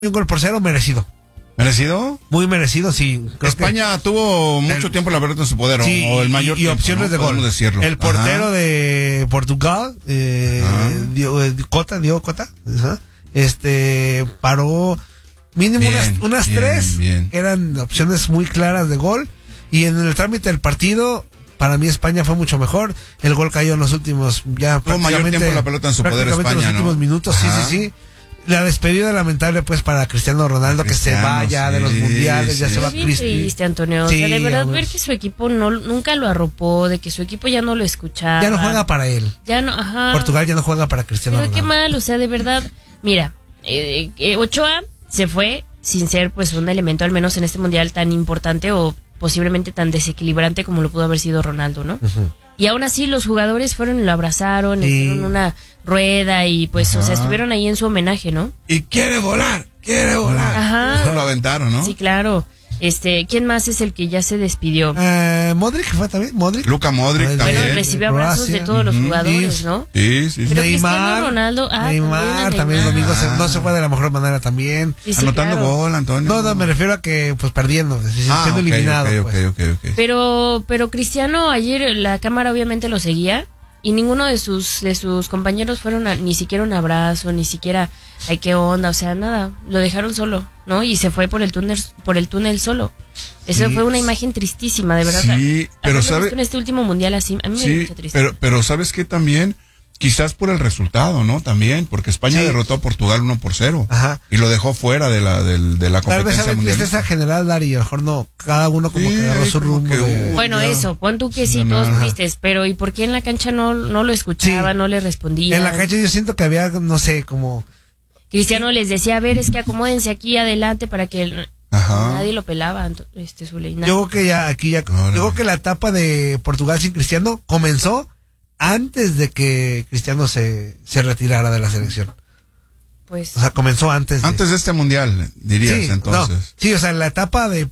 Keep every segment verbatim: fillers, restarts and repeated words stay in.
Un gol por cero merecido. ¿Merecido? Muy merecido, sí. Creo España que tuvo mucho el, tiempo la pelota en su poder, sí, o el mayor y, y tiempo, opciones ¿no? de gol. Decirlo. El portero Ajá. de Portugal, eh, dio, eh, Cota, dio Cota, Ajá. este, paró mínimo bien, unas, unas bien, tres, bien. eran opciones muy claras de gol, y en el trámite del partido, para mí España fue mucho mejor. El gol cayó en los últimos, ya Tuvo mayor tiempo la pelota en su poder España, en los últimos ¿no? minutos, Ajá. sí, sí, sí. La despedida lamentable pues para Cristiano Ronaldo, Cristiano, que se vaya sí, de los mundiales, sí, ya se va Cristiano. triste, Antonio. Sí, o sea, de verdad ver que su equipo no nunca lo arropó, de que su equipo ya no lo escuchaba. Ya no juega para él. Ya no, ajá. Portugal ya no juega para Cristiano Pero Ronaldo. qué mal, o sea, de verdad. Mira, eh, eh, Ochoa se fue sin ser pues un elemento al menos en este mundial tan importante o posiblemente tan desequilibrante como lo pudo haber sido Ronaldo, ¿no? Uh-huh. Y aún así los jugadores fueron y lo abrazaron, sí. hicieron una rueda y pues, Ajá. o sea, estuvieron ahí en su homenaje, ¿no? Y quiere volar, quiere volar. Ajá. Lo aventaron, ¿no? Sí, claro. Este, ¿quién más es el que ya se despidió? Eh, Modric fue también, Modric. Luka Modric bueno, también. Bueno, recibió abrazos Croacia. de todos uh-huh. los jugadores, ¿no? Sí, sí, sí. Pero Neymar, Cristiano Ronaldo, ah, Neymar también, también el domingo se, no se fue de la mejor manera también. Sí, sí, Anotando claro. gol, Antonio. No, no, me refiero a que, pues, perdiendo, ah, siendo okay, eliminado. Okay, pues. okay, okay, okay. Pero, pero Cristiano, ayer la cámara obviamente lo seguía. Y ninguno de sus de sus compañeros fueron a, ni siquiera un abrazo, ni siquiera ay qué onda, o sea, nada, lo dejaron solo, ¿no? Y se fue por el túnel por el túnel solo. Eso sí, fue una imagen tristísima, de verdad. Sí, pero sabes en este último mundial así, a mí sí, me dio mucha tristeza. Pero pero sabes qué también quizás por el resultado, ¿no? También, porque España sí. derrotó a Portugal uno por cero. Ajá. Y lo dejó fuera de la de, de la competencia Tal vez mundial. tristeza general, Dari, a lo mejor no, cada uno como sí, que agarró su rumbo. Que, de, bueno, ya. eso, pon tú que sí, todos tristes, pero ¿y por qué en la cancha no, no lo escuchaba, sí. no le respondía? En la cancha yo siento que había, no sé, como... Cristiano les decía, a ver, es que acomódense aquí adelante para que... El... Ajá. Nadie lo pelaba, este Zuleina. Yo creo que ya, aquí ya, no, no. yo creo que la etapa de Portugal sin Cristiano comenzó antes de que Cristiano se, se retirara de la selección. Pues. O sea, comenzó antes. De... Antes de este mundial, dirías, sí, entonces. No, sí, o sea, la etapa de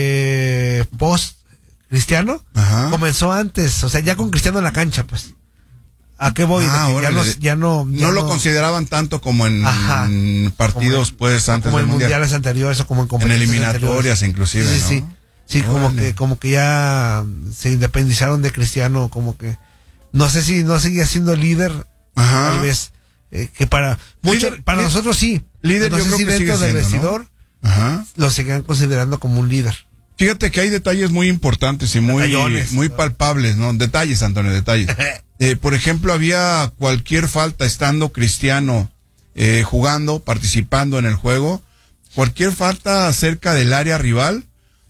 eh, post Cristiano Ajá. comenzó antes, o sea, ya con Cristiano en la cancha, pues. ¿A qué voy? Ah, ya, no, ya no, ya no lo no... consideraban tanto como en, en partidos, como, pues, antes como del en mundial. mundiales anteriores o como en En eliminatorias, inclusive, sí, ¿no? Sí, sí, sí como que, como que ya se independizaron de Cristiano, como que no sé si no seguía siendo líder, Ajá. tal vez, eh, que para muchos, para líder, nosotros sí, líder no yo sé creo si que dentro sigue del siendo, vestidor, ¿no? Ajá. lo seguían considerando como un líder. Fíjate que hay detalles muy importantes y muy, muy palpables, ¿no? Detalles, Antonio, detalles. Eh, por ejemplo, había cualquier falta estando Cristiano eh, jugando, participando en el juego, cualquier falta cerca del área rival,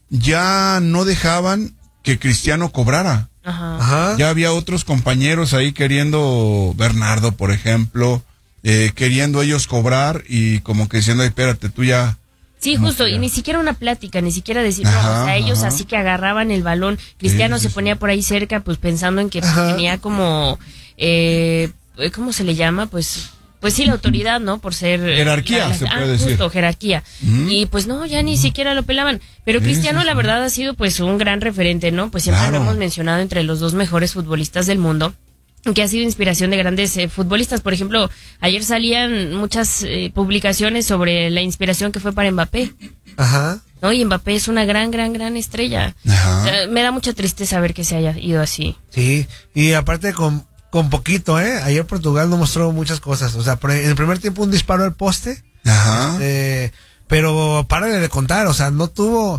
ya no dejaban que Cristiano cobrara. Ajá. Ajá. Ya había otros compañeros ahí queriendo, Bernardo, por ejemplo, eh, queriendo ellos cobrar y como que diciendo, espérate, tú ya... Sí, justo, y ni siquiera una plática, ni siquiera decir, ajá, no, o sea, ellos ajá. así que agarraban el balón, Cristiano sí, sí, se ponía sí. por ahí cerca, pues pensando en que pues, tenía como, eh, ¿cómo se le llama? Pues, pues sí, la autoridad, ¿no? Por ser... Jerarquía, la, la, se puede ah, decir. Justo, jerarquía. Uh-huh. Y pues no, ya ni uh-huh. siquiera lo pelaban. Pero sí, Cristiano, sí, sí. la verdad, ha sido pues un gran referente, ¿no? Pues siempre claro. lo hemos mencionado entre los dos mejores futbolistas del mundo, que ha sido inspiración de grandes eh, futbolistas. Por ejemplo, ayer salían muchas eh, publicaciones sobre la inspiración que fue para Mbappé. Ajá. ¿No? Y Mbappé es una gran, gran, gran estrella. Ajá. O sea, me da mucha tristeza ver que se haya ido así. Sí, y aparte con, con poquito, ¿eh? Ayer Portugal no mostró muchas cosas. O sea, en el primer tiempo un disparo al poste. Ajá. Eh, pero párale de contar, o sea, no tuvo...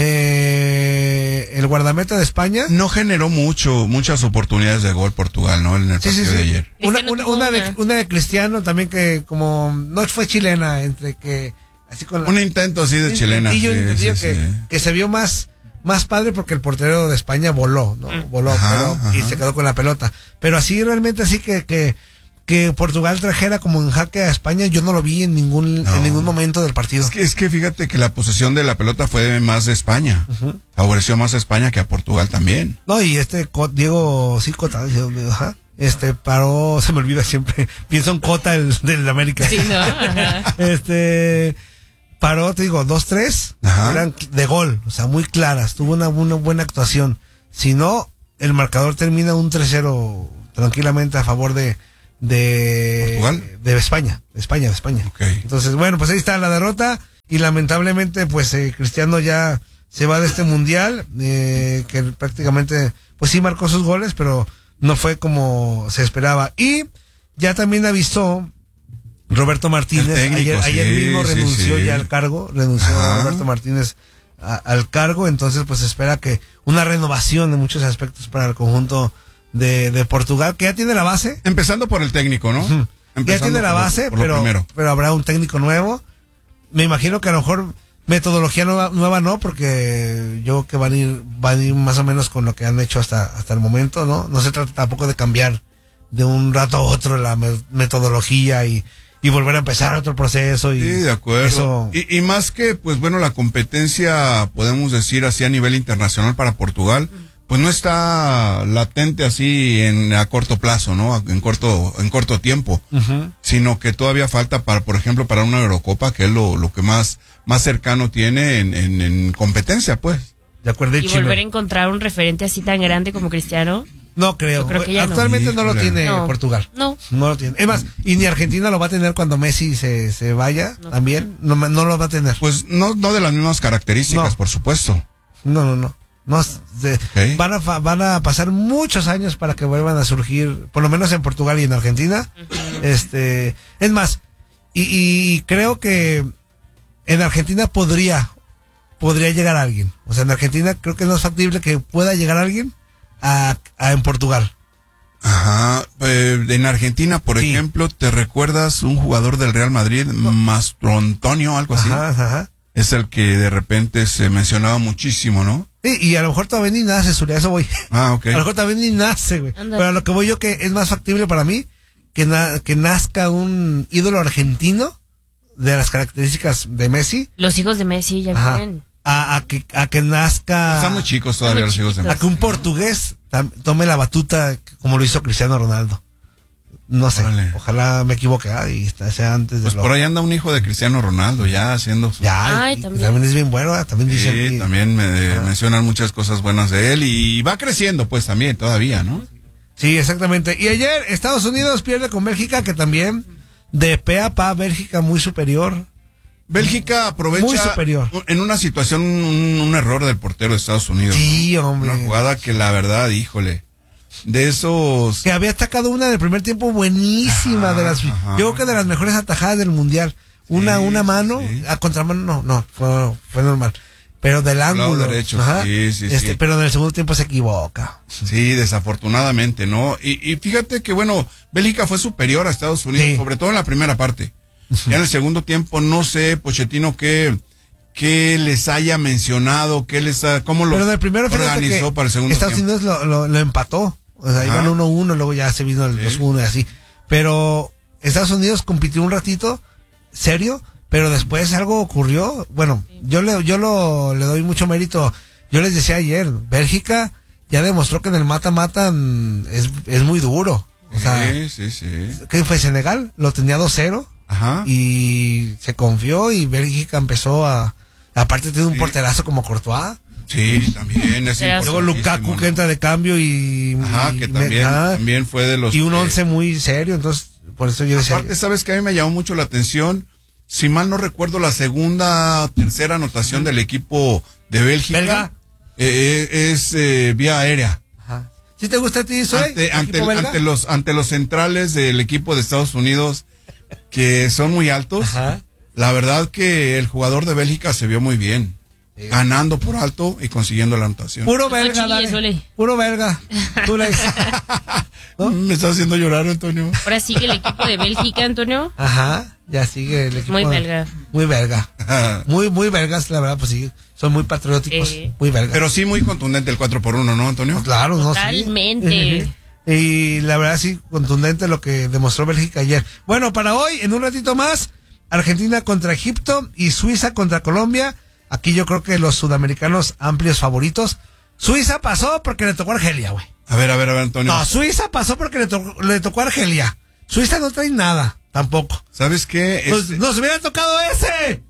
Eh, el guardameta de España no generó mucho muchas oportunidades de gol Portugal, ¿no? En el partido sí, sí, sí. de ayer. Una, una, una, de, una de Cristiano también que como no fue chilena, entre que así con la, un intento así de chilena. Y yo sí, digo sí, que, sí. que se vio más más padre porque el portero de España voló, ¿no? Voló ajá, pero, ajá. y se quedó con la pelota. Pero así realmente así que que que Portugal trajera como en jaque a España, yo no lo vi en ningún no. en ningún momento del partido. Es que, es que fíjate que la posesión de la pelota fue más de España. Uh-huh. Favoreció más a España que a Portugal también. No, y este Diego sí, Cota, ajá, este paró, se me olvida siempre, pienso en Cota el del América. Sí, no. Ajá. Este paró, te digo, dos tres, eran de gol, o sea, muy claras, tuvo una, una buena actuación. Si no, el marcador termina un tres cero tranquilamente a favor de de, ¿Portugal? de España, de España, de España. Okay. Entonces, bueno, pues ahí está la derrota y lamentablemente pues eh, Cristiano ya se va de este mundial, eh, que prácticamente pues sí marcó sus goles, pero no fue como se esperaba. Y ya también avisó Roberto Martínez, técnico, ayer, sí, ayer mismo renunció sí, sí. ya al cargo, renunció Ajá. Roberto Martínez a, al cargo, entonces pues espera que una renovación en muchos aspectos para el conjunto de, de Portugal, que ya tiene la base. Empezando por el técnico, ¿no? Uh-huh. Ya tiene la base, por, por pero, pero habrá un técnico nuevo. Me imagino que a lo mejor metodología nueva, nueva no, porque yo creo que van a ir, van a ir más o menos con lo que han hecho hasta, hasta el momento, ¿no? No se trata tampoco de cambiar de un rato a otro la me- metodología y, y volver a empezar otro proceso. Y sí, de acuerdo. Eso... Y, y más que, pues bueno, la competencia, podemos decir así a nivel internacional para Portugal, pues no está latente así en a corto plazo, ¿no? En corto en corto tiempo, uh-huh. sino que todavía falta para, por ejemplo, para una Eurocopa, que es lo, lo que más más cercano tiene en, en, en competencia, pues. De acuerdo. Y volver a encontrar un referente así tan grande como Cristiano. No creo. creo que Actualmente no, no lo tiene no. Portugal. No. No lo tiene. Es más, y ni Argentina lo va a tener cuando Messi se, se vaya no. también. No, no lo va a tener. Pues no, no de las mismas características, no. por supuesto. No, no, no. no de, okay. van, a, van a pasar muchos años para que vuelvan a surgir, por lo menos en Portugal y en Argentina. Uh-huh. Este, es más, y, y creo que en Argentina podría, podría llegar alguien. O sea, en Argentina creo que no es factible que pueda llegar alguien a, a en Portugal. Ajá. Eh, en Argentina, por sí. ejemplo, ¿te recuerdas un jugador del Real Madrid, no. Mastro Antonio, algo así? Ajá, ajá. Es el que de repente se mencionaba muchísimo, ¿no? Sí, y a lo mejor todavía ni nace, Zulia, eso voy. Ah, ok. A lo mejor todavía ni nace, güey. Pero a lo que voy yo que es más factible para mí que, na, que nazca un ídolo argentino de las características de Messi. Los hijos de Messi ya Ajá. vienen. A, a, que, a que nazca... Están muy chicos todavía los hijos de Messi. A que un portugués tam, tome la batuta como lo hizo Cristiano Ronaldo. No sé, vale. Ojalá me equivoque ah, y sea antes de pues lo... por ahí anda un hijo de Cristiano Ronaldo ya haciendo su... Ya, Ay, también. también es bien bueno, también sí, dicen que... también me ah. mencionan muchas cosas buenas de él y va creciendo pues también todavía, ¿no? Sí, exactamente. Y ayer Estados Unidos pierde con Bélgica, que también de pe a pa Bélgica muy superior. Bélgica aprovecha muy superior. En una situación un, un error del portero de Estados Unidos. Sí, ¿no? hombre. Una jugada que la verdad, híjole, de esos... Que había atacado una del primer tiempo buenísima, ajá, de las ajá. yo creo que de las mejores atajadas del mundial. Una sí, una mano, sí. a contramano no, no, fue, fue normal. Pero del ángulo. Derecho, ajá, sí, sí, este, sí. Pero en el segundo tiempo se equivoca. Sí, desafortunadamente, ¿no? Y, y fíjate que, bueno, Bélgica fue superior a Estados Unidos, sí. sobre todo en la primera parte. Ya en el segundo tiempo, no sé, Pochettino, qué, qué les haya mencionado, qué les ha, cómo lo organizó para el segundo Estados tiempo. Estados Unidos lo, lo, lo empató. O sea, iban uno uno, luego ya se vino el dos uno y así. Pero Estados Unidos compitió un ratito, serio, pero después algo ocurrió. Bueno, yo le, yo lo, le doy mucho mérito. Yo les decía ayer, Bélgica ya demostró que en el mata-mata es, es muy duro. O sea, sí, sí, sí. ¿Qué fue? Senegal lo tenía dos cero. Ajá. Y se confió y Bélgica empezó a... Aparte tiene un sí. porterazo como Courtois. Sí, también es luego Lukaku que entra de cambio y... Ajá, y, que también, ah, también fue de los... Y un once muy serio, entonces por eso yo decía... Aparte, ¿sabes qué? A mí me llamó mucho la atención, si mal no recuerdo, la segunda o tercera anotación del equipo de Bélgica. ¿Belga? Eh, es eh, vía aérea. Ajá. ¿Sí te gusta a ti eso? Ante, ante, ante, los, ante los centrales del equipo de Estados Unidos, que son muy altos. Ajá. La verdad que el jugador de Bélgica se vio muy bien. Sí. Ganando por alto y consiguiendo la anotación. Puro belga, dale. Puro belga. Tú le... ¿No? Me estás haciendo llorar, Antonio. Ahora sigue el equipo de Bélgica, Antonio. Ajá, ya sigue el equipo. Muy belga. Muy belga. muy, muy belgas, la verdad, pues sí. Son muy patrióticos, eh. muy belgas. Pero sí muy contundente el cuatro por uno, ¿no, Antonio? Pues claro, no, totalmente. Sí. Y la verdad sí, contundente lo que demostró Bélgica ayer. Bueno, para hoy, en un ratito más, Argentina contra Egipto y Suiza contra Colombia. Aquí yo creo que los sudamericanos amplios favoritos. Suiza pasó porque le tocó a Argelia, güey. A ver, a ver, a ver, Antonio. No, Suiza pasó porque le, to- le tocó a Argelia. Suiza no trae nada, tampoco. ¿Sabes qué? Nos, este... nos hubiera tocado ese.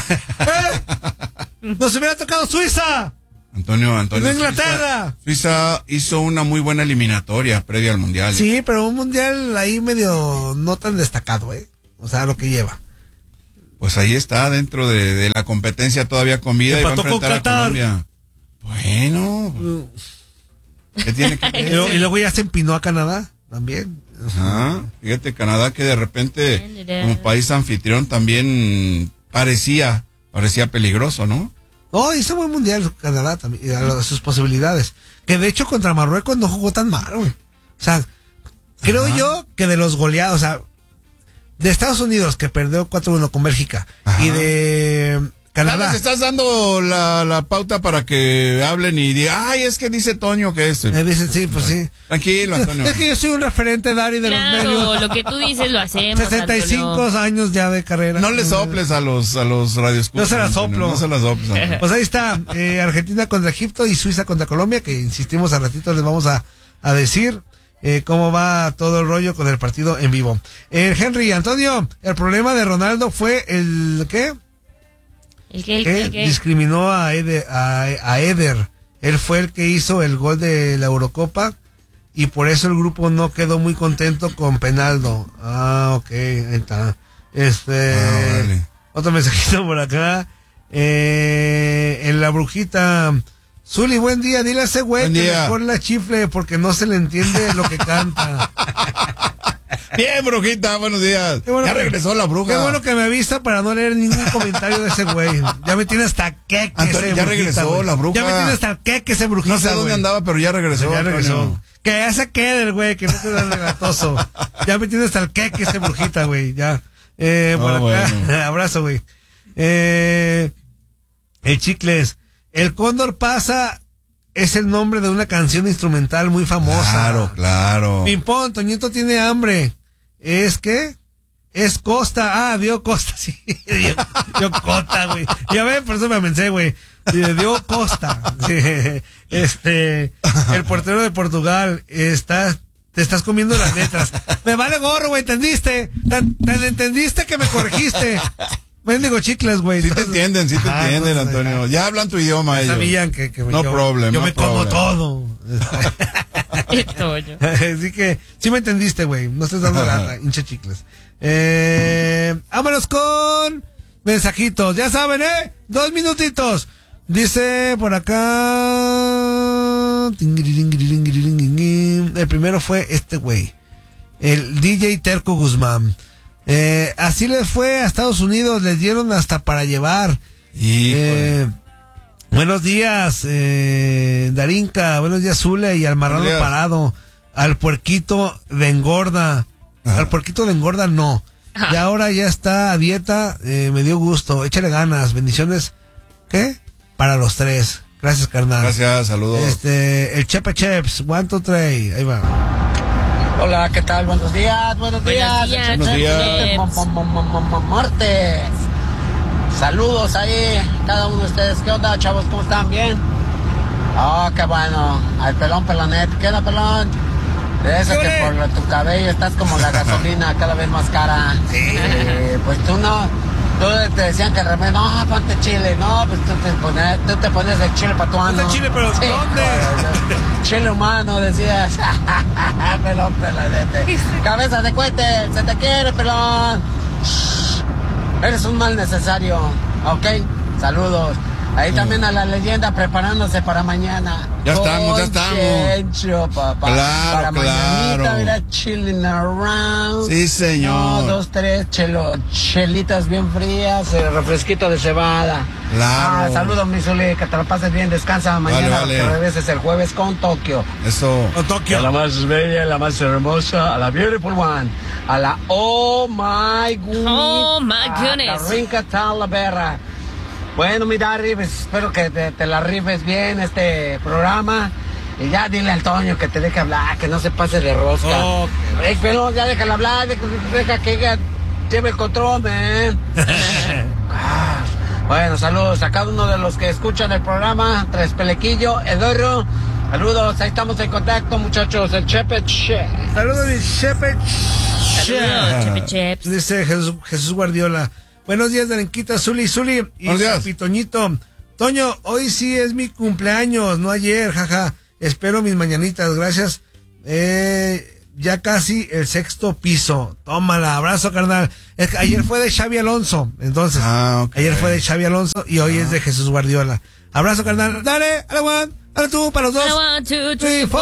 ¿Eh? Nos hubiera tocado Suiza. Antonio, Antonio. De Inglaterra. Suiza, Suiza hizo una muy buena eliminatoria previa al mundial. Sí, pero un mundial ahí medio no tan destacado, ¿eh? O sea, lo que lleva. pues ahí está, dentro de, de la competencia todavía con vida y va a enfrentar a Colombia. Bueno, ¿qué tiene que ver? Y luego, y luego ya se empinó a Canadá también. Ajá, fíjate, Canadá que de repente como país anfitrión también parecía, parecía peligroso, ¿no? No, hizo buen mundial Canadá también, a sus posibilidades. Que de hecho contra Marruecos no jugó tan mal, güey. O sea, creo Ajá. yo que de los goleados, o sea, de Estados Unidos que perdió cuatro uno con Bélgica Ajá. y de Canadá. Te estás dando la, la pauta para que hablen y digan, ay, es que dice Toño que es. Me dicen, sí, pues sí. Tranquilo, Antonio. Es que yo soy un referente, Dari, de claro, los medios. Lo que tú dices lo hacemos. sesenta y cinco Antonio. años ya de carrera. No le soples a los, a los radioescuchas. No se la soplo. No se la soples. Antonio. Pues ahí está, eh, Argentina contra Egipto y Suiza contra Colombia, que insistimos al ratito les vamos a, a decir. Eh, cómo va todo el rollo con el partido en vivo. Eh, Henry, Antonio, el problema de Ronaldo fue el ¿qué? ¿El qué? El, que el, qué? discriminó a Eder, a, a Eder. Él fue el que hizo el gol de la Eurocopa y por eso el grupo no quedó muy contento con Penaldo. Ah, ok, ahí está. Este, ah, vale. Otro mensajito por acá. Eh, en la brujita. Zuli, buen día, dile a ese güey que mejor la chifle porque no se le entiende lo que canta. Bien, brujita, buenos días. Bueno ya que, regresó la bruja. Qué bueno que me avisa para no leer ningún comentario de ese güey. Ya me tiene hasta queque Antonio, ese ya brujita, regresó güey. la bruja. Ya me tiene hasta queque ese brujita. No sé dónde güey. andaba, pero ya regresó. Ya regresó. Antonio. Que ya se quede el güey, que no te da relatoso. Ya me tiene hasta el queque ese brujita, güey. Ya. Eh, por oh, acá. Bueno. Abrazo, güey. Eh, el Chicles. El Cóndor pasa. Es el nombre de una canción instrumental muy famosa. Claro, claro. Pimpón, Toñito tiene hambre. ¿Es qué? Es Costa. Ah, dio Costa, sí. Dio, dio Costa, güey. Ya ven, por eso me amencé, güey. Dio Costa. Sí. Este, el portero de Portugal está, te estás comiendo las letras. Me vale gorro, güey, ¿entendiste? ¿Tan, tan entendiste que me corregiste? Mendigo Chicles, güey. Sí te entienden, sí te Ajá, entienden, entonces, Antonio. Ya hablan tu idioma ellos. Sabían que, que no yo, problem, yo no me problem. como todo. Toño. Así que sí me entendiste, güey. No estés dando lata, hincha Chicles. Eh, vámonos con mensajitos. Ya saben, ¿eh? Dos minutitos. Dice por acá. El primero fue este güey. El D J Terco Guzmán. Eh, así les fue a Estados Unidos, les dieron hasta para llevar. Eh, buenos días, eh, Darinka, buenos días, Zule, y al marrano parado, al puerquito de engorda, Ajá. al puerquito de engorda no, Ajá. y ahora ya está a dieta, eh, me dio gusto, échale ganas, bendiciones, ¿qué? Para los tres, gracias carnal. Gracias, saludos. Este, el Chepe Cheps, one, two, three, ahí va. Hola, ¿qué tal? Buenos días, buenos días. Buenos días. Martes. Saludos ahí, cada uno de ustedes. ¿Qué onda, chavos? ¿Cómo están? ¿Bien? Oh, qué bueno. Al pelón, pelonet. ¿Qué onda, pelón? De eso que por tu cabello estás como la gasolina cada vez más cara. Sí. Eh, pues tú no... Tú te decían que el remedio, no, ponte chile, no, pues tú te pones, tú te pones el chile patuano. ¿Ponte chile, pero sí, dónde? Chile humano, decías. Pelón, pelonete. Cabeza de cohete, se te quiere, pelón. Shh. Eres un mal necesario, ¿ok? Saludos. Ahí mm. también a la leyenda preparándose para mañana. Ya estamos, ya estamos. Chencho, papá. Claro, para claro. mañanita, mira, chilling around. Sí, señor. No, dos, tres chelo, chelitas bien frías, el refresquito de cebada. Claro. Ah, saludos, mi Zuli, que te la pases bien, descansa mañana, vale, vale. que regreses el jueves con Tokio. Eso. Con Tokio. A la más bella, a la más hermosa, a la beautiful one, a la oh my goodness. Oh my goodness. A Rinca Talavera. Bueno, mira, Rives, espero que te, te la rifes bien este programa. Y ya dile al Toño que te deje hablar, que no se pase de rosca. Oh, okay. Ey, pero ya déjala hablar, deja, deja que ella lleve el control, man. ah, bueno, saludos a cada uno de los que escuchan el programa. Tres Pelequillo, Edorro. Saludos, ahí estamos en contacto, muchachos. El Chepe Che. Saludos, mi Chepe Che. Saludos, Chepe Cheps. Dice Jesús, Jesús Guardiola. Buenos días, Darenquita, Zuli, Zuli y Capitoñito. Toño, hoy sí es mi cumpleaños, no ayer, jaja. Espero mis mañanitas, gracias. Eh, ya casi el sexto piso. Tómala, abrazo, carnal. Es que ayer fue de Xavi Alonso, entonces. Ah, okay. Ayer fue de Xavi Alonso y hoy ah. es de Jesús Guardiola. Abrazo, carnal. Dale, a la one, a la two, para los dos. One, two, three, four.